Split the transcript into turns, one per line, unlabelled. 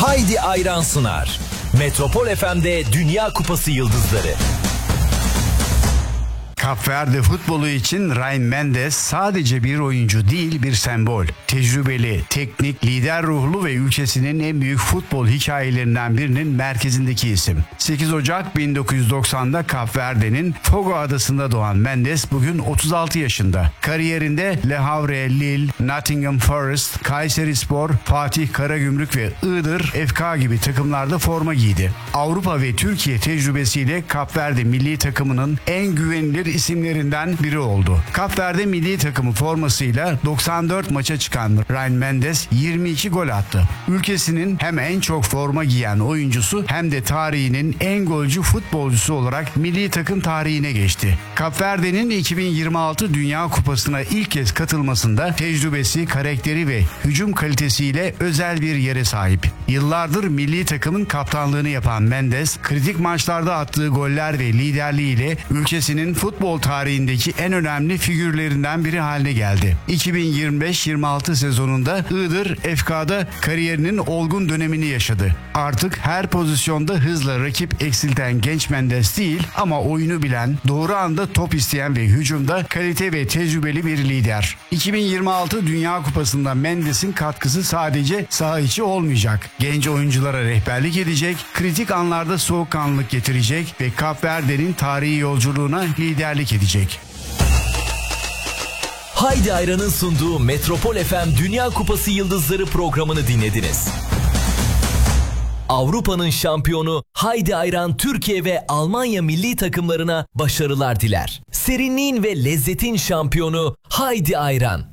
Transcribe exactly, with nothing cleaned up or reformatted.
Haydi Ayran sunar. Metropol F M'de Dünya Kupası Yıldızları.
Kapverde futbolu için Ryan Mendes sadece bir oyuncu değil, bir sembol. Tecrübeli, teknik, lider ruhlu ve ülkesinin en büyük futbol hikayelerinden birinin merkezindeki isim. sekiz Ocak bin dokuz yüz doksanda Kapverde'nin Fogo adasında doğan Mendes bugün otuz altı yaşında. Kariyerinde Le Havre, Lille, Nottingham Forest, Kayserispor, Fatih Karagümrük ve Iğdır F K gibi takımlarda forma giydi. Avrupa ve Türkiye tecrübesiyle Kapverde milli takımının en güvenilir isimlerinden biri oldu. Kapverde milli takımı formasıyla doksan dört maça çıkan Ryan Mendes yirmi iki gol attı. Ülkesinin hem en çok forma giyen oyuncusu hem de tarihinin en golcü futbolcusu olarak milli takım tarihine geçti. Kapverde'nin iki bin yirmi altı Dünya Kupası'na ilk kez katılmasında tecrübesi, karakteri ve hücum kalitesiyle özel bir yere sahip. Yıllardır milli takımın kaptanlığını yapan Mendes, kritik maçlarda attığı goller ve liderliğiyle ülkesinin futbol tarihindeki en önemli figürlerinden biri haline geldi. iki bin yirmi beş yirmi altı sezonunda Iğdır F K'da kariyerinin olgun dönemini yaşadı. Artık her pozisyonda hızla rakip eksilten genç Mendes değil ama oyunu bilen, doğru anda top isteyen ve hücumda kalite ve tecrübeli bir lider. iki bin yirmi altı Dünya Kupası'nda Mendes'in katkısı sadece saha içi olmayacak. Genç oyunculara rehberlik edecek, kritik anlarda soğukkanlılık getirecek ve Kapverde'nin tarihi yolculuğuna liderlik edecek.
Haydi Ayran'ın sunduğu Metropol F M Dünya Kupası Yıldızları programını dinlediniz. Avrupa'nın şampiyonu Haydi Ayran Türkiye ve Almanya milli takımlarına başarılar diler. Serinliğin ve lezzetin şampiyonu Haydi Ayran.